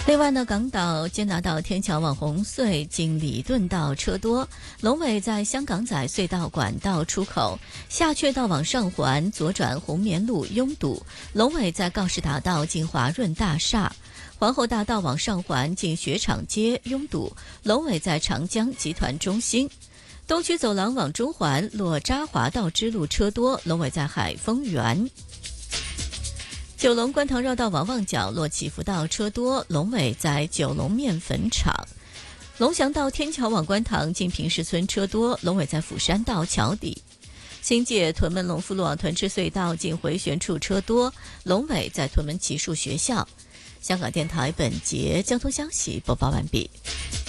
另外呢，港岛坚拿道天桥往红隧经礼顿道车多，龙尾在香港仔隧道管道出口，下阙道往上环左转红棉路拥堵，龙尾在告士打道进华润大厦，皇后大道往上环进雪场街拥堵，龙尾在长江集团中心。东区走廊往中环落渣华道支路车多，龙尾在海丰园。九龙观塘绕道往旺角落祈福道车多，龙尾在九龙面粉厂。龙翔道天桥往观塘进平石村车多，龙尾在釜山道桥底。新界屯门龙富路往屯赤隧道进回旋处车多，龙尾在屯门骑术学校。香港电台本节交通消息播报完毕。